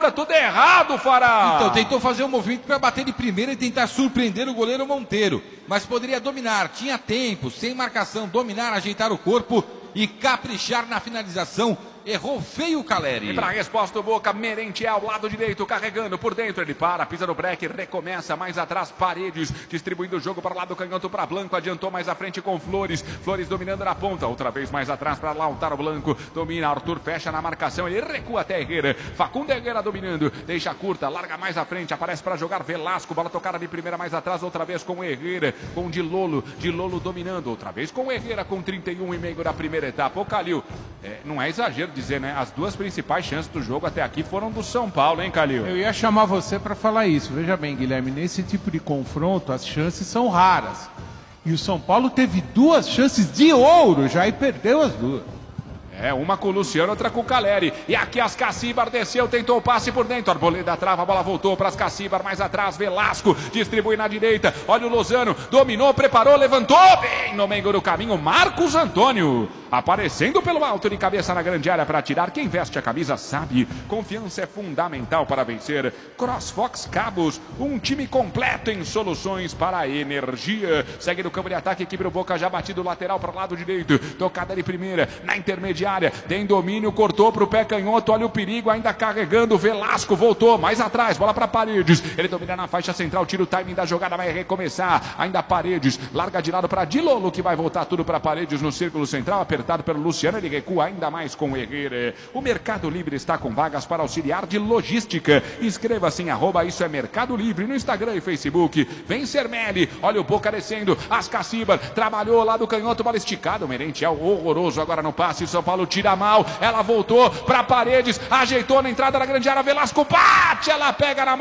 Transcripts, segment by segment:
segunda, tudo errado, Fará. Então, tentou fazer um movimento para bater de primeira e tentar surpreender o goleiro Monteiro. Mas poderia dominar, tinha tempo, sem marcação, dominar, ajeitar o corpo e caprichar na finalização. Errou feio o Caleri. E para a resposta do Boca, Merentiel, lado direito, carregando por dentro. Ele para, pisa no break, recomeça mais atrás. Paredes, distribuindo o jogo para o lado canhoto para Blanco. Adiantou mais à frente com Flores. Flores dominando na ponta. Outra vez mais atrás para Lautaro Blanco. Domina, Arthur fecha na marcação. Ele recua até Herrera. Facundo Herrera dominando. Deixa curta, larga mais à frente. Aparece para jogar Velasco. Bola tocada de primeira mais atrás. Outra vez com Herrera. Com Dilolo. Dilolo dominando. Outra vez com Herrera com 31,5 da primeira etapa. Ô Calil, não é exagero dizer, né? As duas principais chances do jogo até aqui foram do São Paulo, hein, Calil? Eu ia chamar você para falar isso. Veja bem, Guilherme, nesse tipo de confronto as chances são raras. E o São Paulo teve duas chances de ouro já e perdeu as duas. Uma com o Luciano, outra com o Caleri. E aqui Ascacibar desceu, tentou o passe por dentro. Arboleda trava, a bola voltou para Ascacibar. Mais atrás, Velasco distribui na direita. Olha o Lozano, dominou, preparou, levantou. Bem no meio do caminho, Marcos Antônio. Aparecendo pelo alto de cabeça na grande área para atirar. Quem veste a camisa sabe. Confiança é fundamental para vencer. CrossFox Cabos, um time completo em soluções para a energia. Segue no campo de ataque, equipe do Boca já batido lateral para o lado direito. Tocada de primeira, na intermediária. Tem domínio, cortou para o pé canhoto. Olha o perigo, ainda carregando. Velasco voltou mais atrás, bola para Paredes. Ele domina na faixa central, tira o timing da jogada, vai recomeçar. Ainda Paredes, larga de lado para Dilolo, que vai voltar tudo para Paredes no círculo central. Apertado pelo Luciano, ele recua ainda mais com o Herrera. O Mercado Livre está com vagas para auxiliar de logística. Inscreva-se em @isso é Mercado Livre no Instagram e Facebook. Vem Sermelli, olha o Boca descendo. Ascacibar trabalhou lá do canhoto, bola esticada. O Merentiel horroroso agora no passe. São Paulo tira mal, ela voltou para Paredes, ajeitou na entrada da grande área. Velasco bate, ela pega na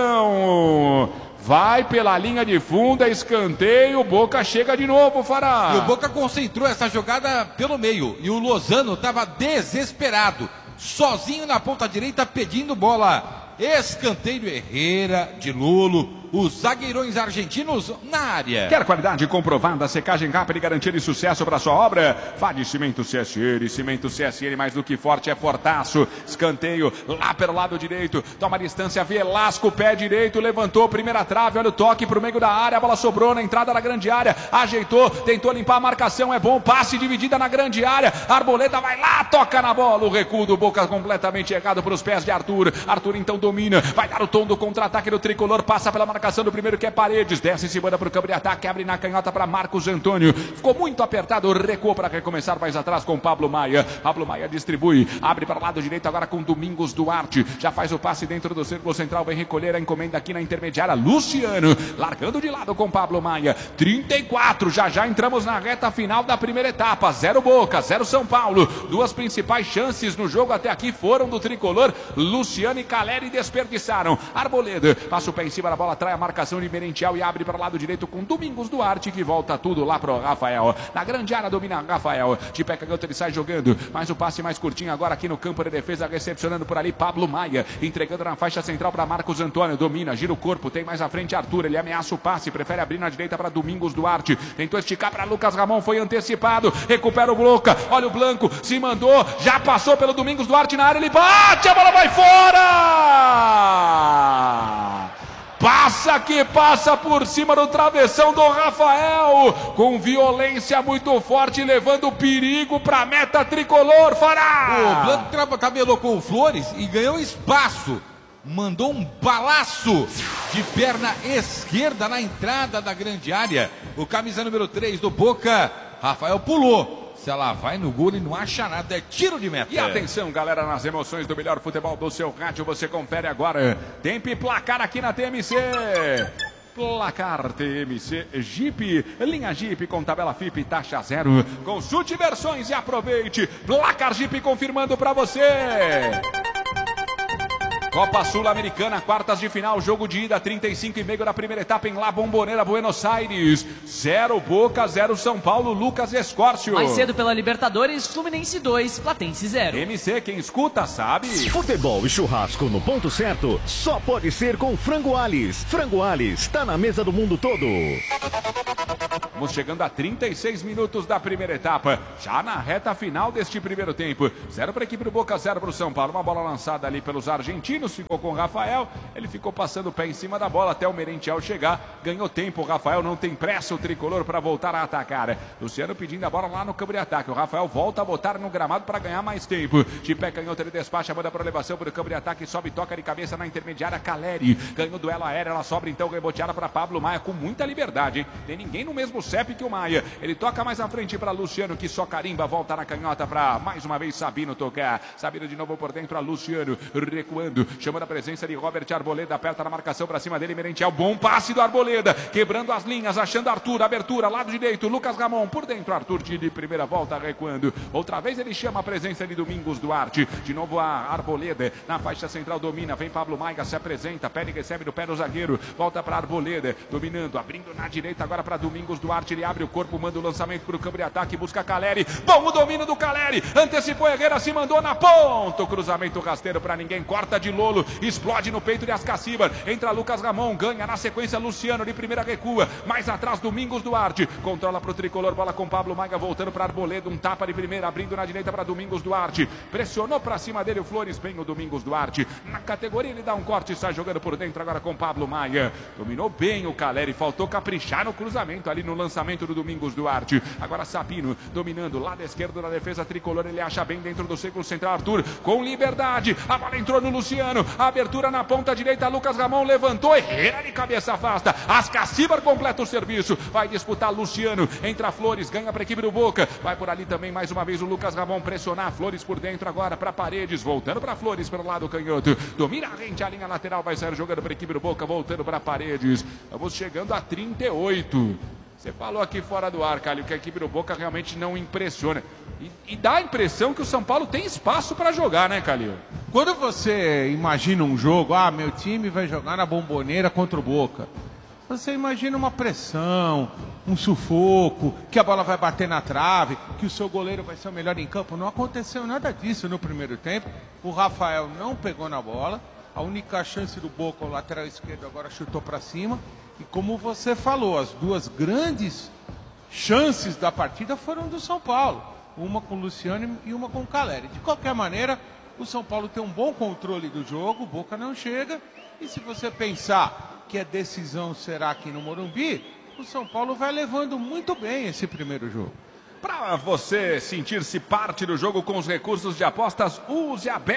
marcação. Vai pela linha de fundo, é escanteio, o Boca chega de novo, Fará. E o Boca concentrou essa jogada pelo meio. E o Lozano estava desesperado. Sozinho na ponta direita pedindo bola. Escanteio Herrera, de Lolo, os zagueirões argentinos na área. Quer qualidade comprovada, secagem rápida e garantia de sucesso para sua obra? Fale Cimento CSN. Cimento CSN, mais do que forte, é fortaço. Escanteio lá pelo lado direito. Toma a distância, Velasco, pé direito, levantou, primeira trave, olha o toque para o meio da área. A bola sobrou na entrada da grande área. Ajeitou, tentou limpar a marcação, é bom. Passe dividida na grande área. Arboleda vai lá, toca na bola. O recuo do Boca completamente errado para os pés de Arthur. Arthur então domina, vai dar o tom do contra-ataque do tricolor, passa pela marcação do primeiro que é Paredes, desce em cima para o campo de ataque, abre na canhota para Marcos Antônio, ficou muito apertado, recuou para recomeçar mais atrás com Pablo Maia. Pablo Maia distribui, abre para o lado direito agora com Domingos Duarte, já faz o passe dentro do círculo central, vem recolher a encomenda aqui na intermediária, Luciano, largando de lado com Pablo Maia, 34, já entramos na reta final da primeira etapa, 0 Boca, 0 São Paulo, duas principais chances no jogo até aqui foram do tricolor, Luciano e Caleri desperdiçaram. Arboleda passa o pé em cima da bola, atrai a marcação de Merentiel e abre para o lado direito com Domingos Duarte, que volta tudo lá para o Rafael. Na grande área domina Rafael. De pé canhoto ele sai jogando. Mais o passe mais curtinho agora aqui no campo de defesa, recepcionando por ali Pablo Maia. Entregando na faixa central para Marcos Antônio. Domina, gira o corpo, tem mais à frente Arthur. Ele ameaça o passe, prefere abrir na direita para Domingos Duarte. Tentou esticar para Lucas Ramon, foi antecipado. Recupera o Boca. Olha o Blanco, se mandou, já passou pelo Domingos Duarte na área. Ele bate, a bola vai fora! Passa que passa por cima do travessão do Rafael, com violência muito forte, levando perigo para a meta tricolor, Fará. O Blanco cabelou com o Flores e ganhou espaço. Mandou um balaço de perna esquerda na entrada da grande área. O camisa número 3 do Boca, Rafael, pulou. Se ela vai no gol e não acha nada, é tiro de meta. E atenção, galera, nas emoções do melhor futebol do seu rádio, você confere agora. Tempo e placar aqui na TMC. Placar TMC Jeep, linha Jeep com tabela FIP, taxa 0. Consulte versões e aproveite. Placar Jeep confirmando para você. Copa Sul-Americana, quartas de final, jogo de ida, 35,5 da primeira etapa em La Bombonera, Buenos Aires. 0 Boca, 0 São Paulo, Lucas Escórcio. Mais cedo pela Libertadores, Fluminense 2, Platense 0. MC, quem escuta sabe. Futebol e churrasco no ponto certo, só pode ser com Frango Alis. Frango Alis, tá na mesa do mundo todo. Vamos chegando a 36 minutos da primeira etapa, já na reta final deste primeiro tempo. 0 para a equipe do Boca, 0 para o São Paulo. Uma bola lançada ali pelos argentinos, ficou com o Rafael. Ele ficou passando o pé em cima da bola até o Merentiel chegar. Ganhou tempo, o Rafael não tem pressa, o tricolor, para voltar a atacar. Luciano pedindo a bola lá no campo de ataque. O Rafael volta a botar no gramado para ganhar mais tempo. De pé canhoto, ele despacha, manda para elevação para o campo de ataque. Sobe, toca de cabeça na intermediária. Caleri ganhou duelo aéreo. Ela sobra então reboteada para Pablo Maia com muita liberdade, hein? Tem ninguém no mesmo CEP que o Maia. Ele toca mais à frente para Luciano, que só carimba, volta na canhota para mais uma vez Sabino tocar. Sabino de novo por dentro a Luciano, recuando, chamando a presença de Robert Arboleda, aperta na marcação para cima dele, Merentiel, bom passe do Arboleda, quebrando as linhas, achando Arthur, abertura, lado direito, Lucas Ramon, por dentro Arthur de primeira volta, recuando. Outra vez ele chama a presença de Domingos Duarte, de novo a Arboleda, na faixa central domina, vem Pablo Maia, se apresenta, pede e recebe no pé do zagueiro, volta para Arboleda, dominando, abrindo na direita agora para Domingos Duarte, ele abre o corpo, manda o lançamento para o campo de ataque, busca Caleri, bom o domínio do Caleri, antecipou Herrera, se mandou na ponta, o cruzamento rasteiro para ninguém, corta de Lolo, explode no peito de Ascacibar, entra Lucas Ramon, ganha na sequência Luciano, de primeira recua, mais atrás Domingos Duarte, controla para o tricolor, bola com Pablo Maia, voltando para Arboleda, um tapa de primeira, abrindo na direita para Domingos Duarte, pressionou para cima dele o Flores, bem o Domingos Duarte, na categoria ele dá um corte e sai jogando por dentro agora com Pablo Maia, dominou bem o Caleri, faltou caprichar no cruzamento ali no lançamento do Domingos Duarte, agora Sabino dominando lado esquerdo da defesa tricolor, ele acha bem dentro do círculo central, Arthur com liberdade, a bola entrou no Luciano, a abertura na ponta direita, Lucas Ramon levantou, Herrera de cabeça afasta, Ascacibar completa o serviço, vai disputar Luciano, entra Flores, ganha para a equipe do Boca, vai por ali também mais uma vez o Lucas Ramon pressionar, Flores por dentro agora para Paredes, voltando para Flores pelo lado canhoto, domina a rente, a linha lateral, vai sair jogando para a equipe do Boca, voltando para Paredes, vamos chegando a 38. Você falou aqui fora do ar, Calil, que a equipe do Boca realmente não impressiona. E dá a impressão que o São Paulo tem espaço para jogar, né, Calil? Quando você imagina um jogo, meu time vai jogar na Bomboneira contra o Boca. Você imagina uma pressão, um sufoco, que a bola vai bater na trave, que o seu goleiro vai ser o melhor em campo. Não aconteceu nada disso no primeiro tempo. O Rafael não pegou na bola. A única chance do Boca, o lateral esquerdo, agora chutou para cima. E como você falou, as duas grandes chances da partida foram do São Paulo. Uma com o Luciano e uma com o Caleri. De qualquer maneira, o São Paulo tem um bom controle do jogo, o Boca não chega. E se você pensar que a decisão será aqui no Morumbi, o São Paulo vai levando muito bem esse primeiro jogo. Para você sentir-se parte do jogo com os recursos de apostas, use a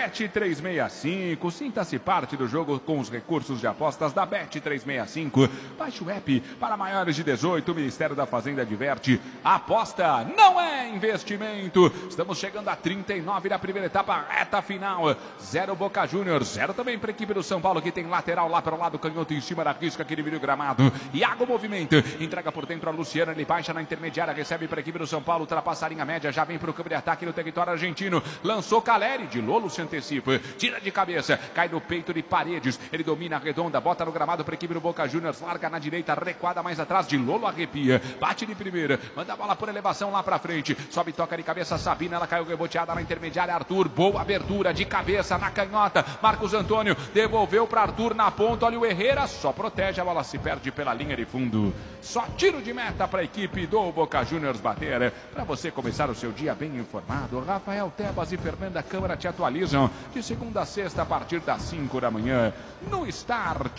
Bet365. Sinta-se parte do jogo com os recursos de apostas da Bet365. Baixe o app para maiores de 18. O Ministério da Fazenda adverte. Aposta não é investimento. Estamos chegando a 39 da primeira etapa, reta final. 0 Boca Juniors, 0 também para a equipe do São Paulo, que tem lateral lá para o lado canhoto em cima da risca que dividiu o gramado. Iago movimento, entrega por dentro a Luciano, ele baixa na intermediária, recebe para a equipe do São Paulo. Ultrapassa a linha média, já vem para o campo de ataque no território argentino, lançou Caleri, de Lolo se antecipa, tira de cabeça, cai no peito de Paredes, ele domina a redonda, bota no gramado para a equipe do Boca Juniors, larga na direita, recuada mais atrás, de Lolo arrepia, bate de primeira, manda a bola por elevação lá para frente, sobe, toca de cabeça, Sabina, ela caiu reboteada na intermediária, Arthur, boa abertura de cabeça na canhota, Marcos Antônio devolveu para Arthur na ponta, olha o Herrera, só protege, a bola se perde pela linha de fundo, só tiro de meta para a equipe do Boca Juniors bater. Para você começar o seu dia bem informado, Rafael Tebas e Fernanda Câmara te atualizam de segunda a sexta a partir das 5 da manhã no Start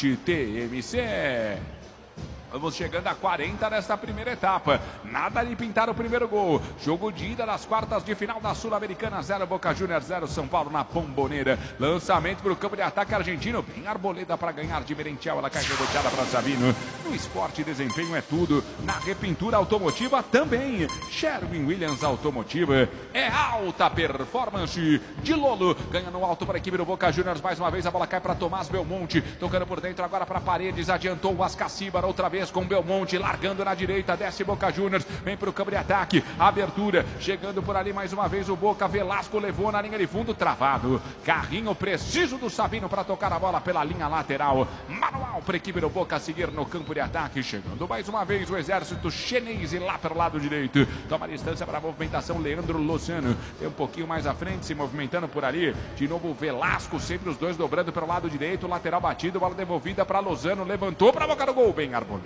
TMC. Vamos chegando a 40 nesta primeira etapa. Nada de pintar o primeiro gol. Jogo de ida das quartas de final da Sul-Americana. 0 Boca Juniors, 0 São Paulo na Bomboneira. Lançamento para o campo de ataque argentino. Bem Arboleda para ganhar de Merentiel. Ela cai reboteada para Sabino. No esporte, desempenho é tudo. Na repintura automotiva também. Sherwin Williams Automotiva. É alta performance de Lolo. Ganha no alto para a equipe do Boca Juniors. Mais uma vez a bola cai para Tomás Belmonte. Tocando por dentro agora para Paredes. Adiantou o Ascacibar outra vez com Belmonte, largando na direita, desce Boca Juniors, vem para o campo de ataque, abertura, chegando por ali mais uma vez o Boca, Velasco levou na linha de fundo, travado, carrinho preciso do Sabino para tocar a bola pela linha lateral, manual para a equipe do Boca seguir no campo de ataque, chegando mais uma vez o exército chinês e lá pelo lado direito, toma distância para a movimentação, Leandro Lozano, tem um pouquinho mais à frente, se movimentando por ali, de novo o Velasco, sempre os dois dobrando pelo lado direito, lateral batido, bola devolvida para Lozano, levantou para a boca do gol, bem Arboleda.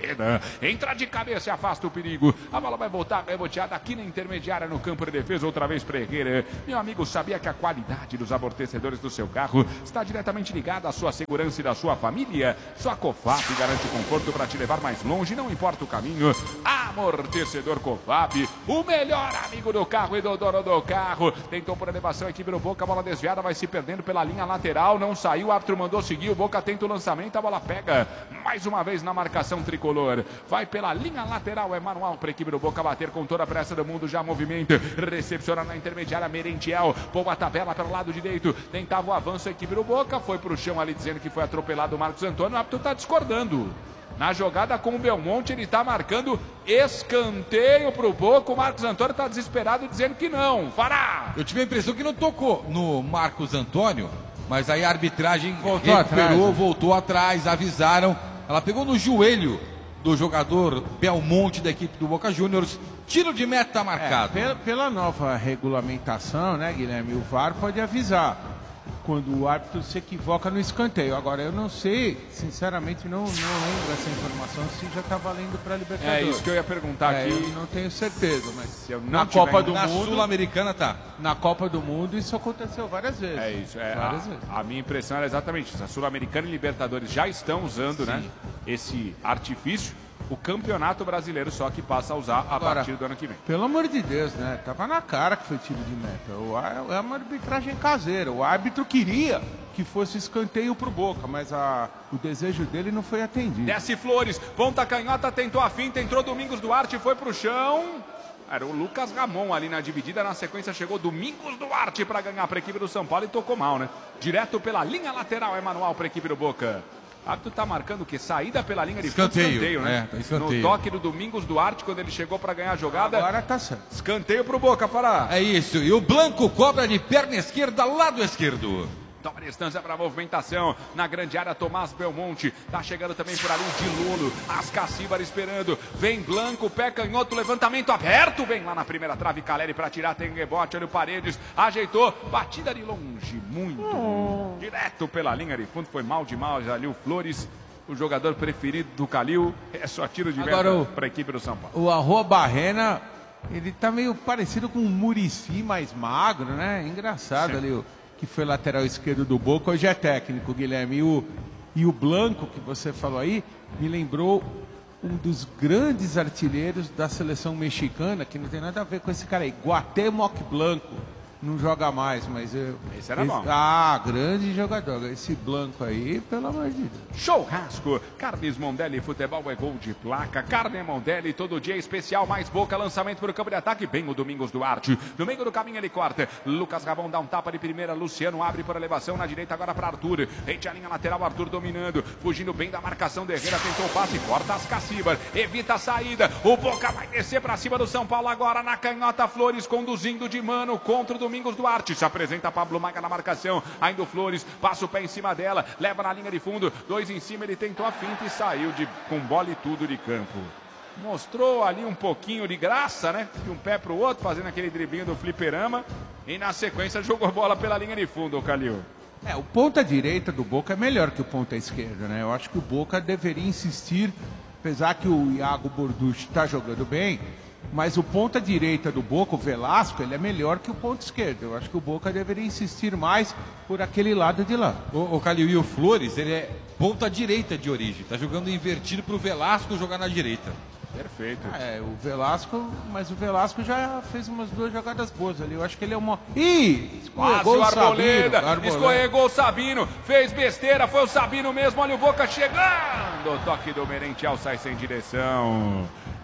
Arboleda. Entra de cabeça e afasta o perigo. A bola vai voltar reboteada aqui na intermediária no campo de defesa. Outra vez Pereira. Meu amigo, sabia que a qualidade dos amortecedores do seu carro está diretamente ligada à sua segurança e da sua família? Sua COFAP garante conforto para te levar mais longe, não importa o caminho. Amortecedor COFAP, o melhor amigo do carro e do dono do carro. Tentou por elevação, a equipe do Boca, a bola desviada, vai se perdendo pela linha lateral, não saiu, o árbitro mandou seguir, o Boca tenta o lançamento, a bola pega mais uma vez na marcação tricolor. Vai pela linha lateral, é manual para a equipe do Boca bater com toda a pressa do mundo, já movimento, recepciona na intermediária Merentiel, boa tabela pelo lado direito, tentava o avanço, a equipe do Boca, foi pro chão ali dizendo que foi atropelado o Marcos Antônio, o árbitro está discordando. Na jogada com o Belmonte, ele está marcando escanteio pro Boca. O Marcos Antônio está desesperado dizendo que não. Fará! Eu tive a impressão que não tocou no Marcos Antônio, mas aí a arbitragem voltou recuperou, atrás, voltou atrás, avisaram. Ela pegou no joelho do jogador Belmonte da equipe do Boca Juniors. Tiro de meta marcado. Pela nova regulamentação, né, Guilherme? O VAR pode avisar quando o árbitro se equivoca no escanteio. Agora, eu não sei, sinceramente, não lembro essa informação se já está valendo para a Libertadores. É isso que eu ia perguntar aqui. Eu não tenho certeza, mas se eu não na Copa do na Mundo, Sul-Americana tá. Na Copa do Mundo isso aconteceu várias vezes. É isso. Várias vezes. A minha impressão era exatamente isso. A Sul-Americana e Libertadores já estão usando, né, esse artifício. O Campeonato Brasileiro só que passa a usar a partir do ano que vem. Pelo amor de Deus, né? Tava na cara que foi tiro de meta. É uma arbitragem caseira. O árbitro queria que fosse escanteio pro Boca, mas o desejo dele não foi atendido. Desce Flores, ponta canhota, tentou a finta, entrou Domingos Duarte, foi pro chão. Era o Lucas Ramon ali na dividida, na sequência chegou Domingos Duarte para ganhar para a equipe do São Paulo e tocou mal, né? Direto pela linha lateral é manual para a equipe do Boca. O árbitro tá marcando o quê? Saída pela linha de fundo, escanteio, né? Escanteio. No toque do Domingos Duarte, quando ele chegou para ganhar a jogada. Agora tá certo. Escanteio pro Boca, Fará. É isso, e o Blanco cobra de perna esquerda, lado esquerdo. Toma distância para a movimentação. Na grande área, Tomás Belmonte. Tá chegando também por ali o Dilolo. Ascacíbar esperando. Vem Blanco, pé canhoto, levantamento aberto. Vem lá na primeira trave, Caleri para tirar. Tem rebote, olha o Paredes. Ajeitou, batida de longe, muito. Direto pela linha de fundo. Foi mal demais ali o Flores. O jogador preferido do Calil. É só tiro de meta para a equipe do São Paulo. O Arroa Barrena, ele tá meio parecido com o Muricy, mais magro, né? Engraçado. Sim. Ali que foi lateral esquerdo do Boca, hoje é técnico, Guilherme. E o Blanco, que você falou aí, me lembrou um dos grandes artilheiros da seleção mexicana, que não tem nada a ver com esse cara aí, Cuauhtémoc Blanco. Não joga mais, mas esse era bom. Grande jogador. Esse Blanco aí, pelo amor de Deus. Churrasco, Carnes Mondelli, futebol é gol de placa. Carne Mondelli, todo dia especial, mais Boca, lançamento para o campo de ataque. Bem o Domingos Duarte. No meio do caminho ele corta. Lucas Rabão dá um tapa de primeira. Luciano abre por elevação na direita agora para Arthur. Rente a linha lateral, Arthur dominando. Fugindo bem da marcação de Herrera. Tentou o passe, corta as Cacibar. Evita a saída. O Boca vai descer para cima do São Paulo agora na canhota. Flores conduzindo de mano contra o Domingos Duarte. Se apresenta Pablo Maga na marcação. Ainda o Flores passa o pé em cima dela. Leva na linha de fundo. Dois em cima. Ele tentou a finta e saiu com bola e tudo de campo. Mostrou ali um pouquinho de graça, né? De um pé para o outro, fazendo aquele driblinho do fliperama. E na sequência jogou bola pela linha de fundo, o Calil. O ponta direita do Boca é melhor que o ponta esquerda, né? Eu acho que o Boca deveria insistir, apesar que o Iago Borducci está jogando bem, mas o ponta direita do Boca, o Velasco, ele é melhor que o ponta esquerda. Eu acho que o Boca deveria insistir mais por aquele lado de lá. O Calil, e o Flores, ele é ponta direita de origem. Tá jogando invertido pro Velasco jogar na direita. Perfeito. O Velasco, mas o Velasco já fez umas duas jogadas boas ali. Eu acho que ele é uma... Escorregou o Arboleda, escorregou o Sabino, fez besteira, foi o Sabino mesmo, olha o Boca chegando. O toque do Merentiel sai sem direção.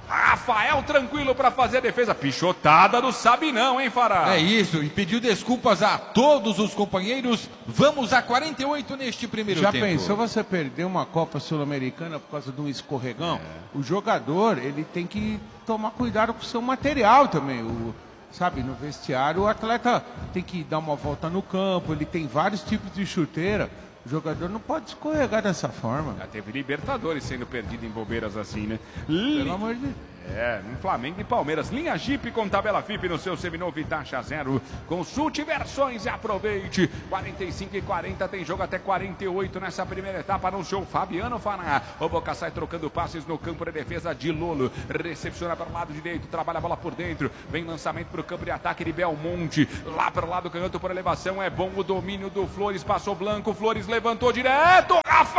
Rafael tranquilo para fazer a defesa. Pichotada do Sabinão, hein, Fará? É isso, e pediu desculpas a todos os companheiros. Vamos a 48 neste primeiro tempo. Já pensou você perder uma Copa Sul-Americana por causa de um escorregão? O jogador, ele tem que tomar cuidado com o seu material também. Sabe, no vestiário, o atleta tem que dar uma volta no campo, ele tem vários tipos de chuteira. O jogador não pode escorregar dessa forma. Já teve Libertadores sendo perdido em bobeiras assim, né? Pelo amor de Deus. No Flamengo e Palmeiras. Linha Jeep com tabela FIP no seu seminovo e taxa zero. Consulte versões e aproveite. 45 e 40, tem jogo até 48 nessa primeira etapa no show Fabiano Fará. O Boca sai trocando passes no campo de defesa de Lolo. Recepciona para o lado direito, trabalha a bola por dentro. Vem lançamento para o campo de ataque de Belmonte. Lá para o lado canhoto por elevação. É bom o domínio do Flores. Passou Blanco, Flores levantou direto.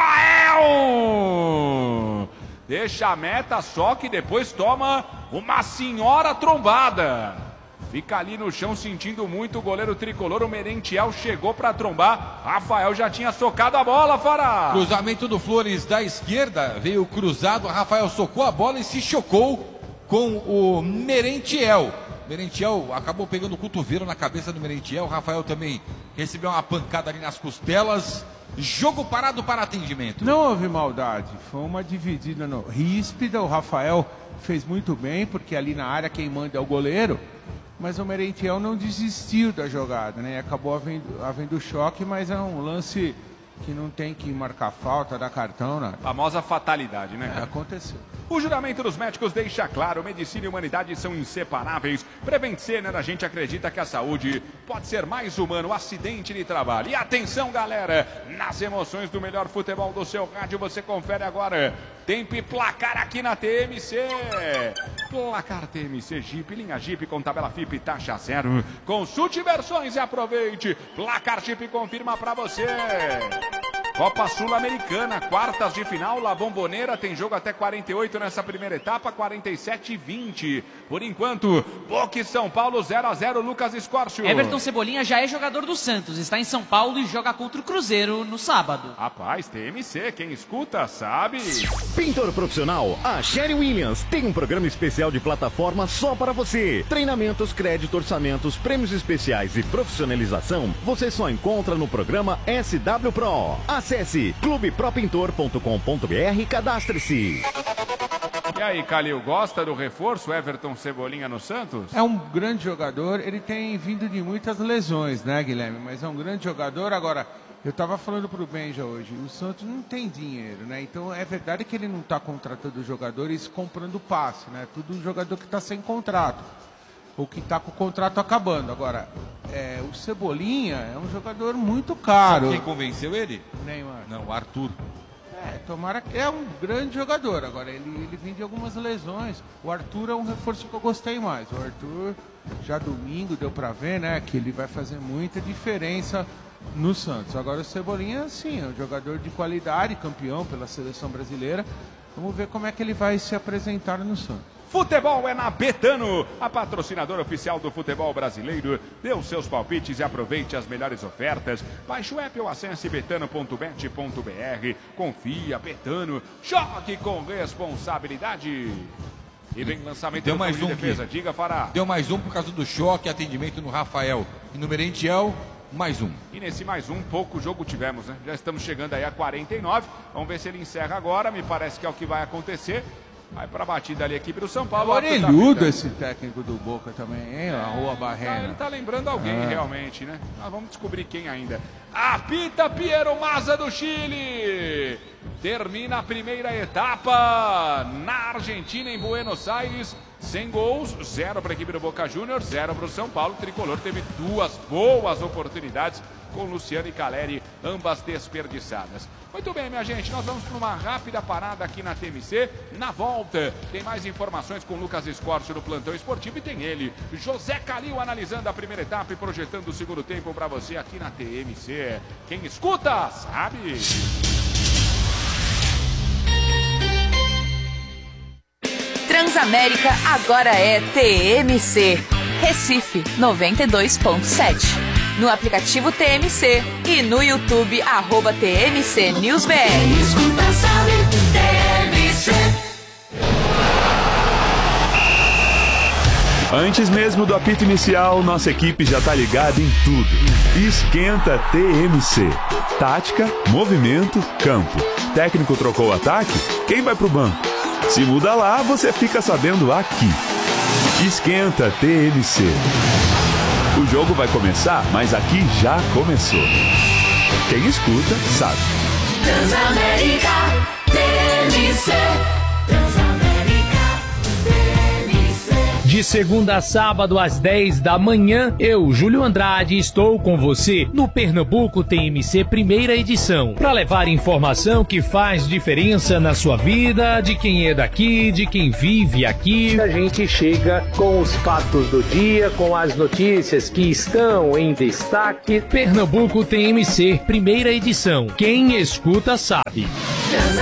Rafael! Deixa a meta, só que depois toma uma senhora trombada. Fica ali no chão sentindo muito o goleiro tricolor. O Merentiel chegou para trombar. Rafael já tinha socado a bola, Fará. Cruzamento do Flores da esquerda. Veio cruzado. Rafael socou a bola e se chocou com o Merentiel. Merentiel acabou pegando o cotovelo na cabeça do Merentiel. Rafael também recebeu uma pancada ali nas costelas. Jogo parado para atendimento. Não houve maldade, foi uma dividida ríspida. O Rafael fez muito bem, porque ali na área quem manda é o goleiro. Mas o Merentiel não desistiu da jogada, né? Acabou havendo choque, mas é um lance que não tem que marcar falta, dar cartão, nada. Famosa fatalidade, né? Aconteceu. O juramento dos médicos deixa claro, medicina e humanidade são inseparáveis. Prevent Senior, a gente acredita que a saúde pode ser mais humana, o acidente de trabalho. E atenção, galera, nas emoções do melhor futebol do seu rádio, você confere agora. Tempo e placar aqui na TMC. Placar TMC Jeep, linha Jeep com tabela FIP, taxa zero. Consulte versões e aproveite. Placar Jeep confirma pra você. Copa Sul-Americana, quartas de final, La Bombonera, tem jogo até 48 nessa primeira etapa, 47 e 20. Por enquanto, Boca e São Paulo 0-0, Lucas Escórcio. Everton Cebolinha já é jogador do Santos, está em São Paulo e joga contra o Cruzeiro no sábado. Rapaz, TMC, quem escuta sabe. Pintor profissional, a Sherry Williams tem um programa especial de plataforma só para você. Treinamentos, crédito, orçamentos, prêmios especiais e profissionalização, você só encontra no programa SW Pro. Acesse clubepropintor.com.br e cadastre-se. E aí, Calil, gosta do reforço Everton Cebolinha no Santos? É um grande jogador, ele tem vindo de muitas lesões, né, Guilherme? Mas é um grande jogador. Agora, eu estava falando para o Benja hoje, o Santos não tem dinheiro, né? Então é verdade que ele não está contratando jogadores comprando passe, né? Tudo jogador que está sem contrato, ou que está com o contrato acabando. Agora, o Cebolinha é um jogador muito caro. Sabe quem convenceu ele? Neymar. Não, o Arthur. Tomara que é um grande jogador. Agora, ele vem de algumas lesões. O Arthur é um reforço que eu gostei mais. O Arthur, já domingo, deu para ver, né? Que ele vai fazer muita diferença no Santos. Agora, o Cebolinha, sim, é um jogador de qualidade, campeão pela seleção brasileira. Vamos ver como é que ele vai se apresentar no Santos. Futebol é na Betano, a patrocinadora oficial do futebol brasileiro. Dê os seus palpites e aproveite as melhores ofertas. Baixe o app ou acesse betano.bet.br. Confia, Betano, jogue com responsabilidade. E vem lançamento Deu mais de um defesa. aqui. Diga, Fará. Deu mais um por causa do choque, atendimento no Rafael. E no Merentiel, mais um. E nesse mais um, pouco jogo tivemos, né? Já estamos chegando aí a 49. Vamos ver se ele encerra agora. Me parece que é o que vai acontecer. Vai pra batida ali, a equipe do São Paulo. Orelhudo esse técnico do Boca também, hein? A Rua Barrena. Ele tá lembrando alguém, realmente, né? Mas vamos descobrir quem ainda. Apita Piero Mazza do Chile. Termina a primeira etapa na Argentina, em Buenos Aires. 100 gols, 0 para a equipe do Boca Juniors, 0 para o São Paulo. O Tricolor teve duas boas oportunidades com Luciano e Caleri, ambas desperdiçadas. Muito bem, minha gente, nós vamos para uma rápida parada aqui na TMC. Na volta, tem mais informações com Lucas Escórcio no Plantão Esportivo e tem ele, José Calil, analisando a primeira etapa e projetando o segundo tempo para você aqui na TMC. Quem escuta, sabe. Transamérica agora é TMC. Recife 92.7. No aplicativo TMC e no YouTube @TMC News BR. Escuta, sabe, TMC. Antes mesmo do apito inicial, nossa equipe já tá ligada em tudo. Esquenta TMC. Tática, movimento, campo. Técnico trocou o ataque? Quem vai pro banco? Se muda lá, você fica sabendo aqui. Esquenta TMC. O jogo vai começar, mas aqui já começou. Quem escuta, sabe. Transamérica, TMC. Transamérica, TMC. De segunda a sábado às 10 da manhã, eu, Júlio Andrade, estou com você no Pernambuco TMC primeira edição, para levar informação que faz diferença na sua vida, de quem é daqui, de quem vive aqui. A gente chega com os fatos do dia, com as notícias que estão em destaque. Pernambuco TMC primeira edição. Quem escuta sabe.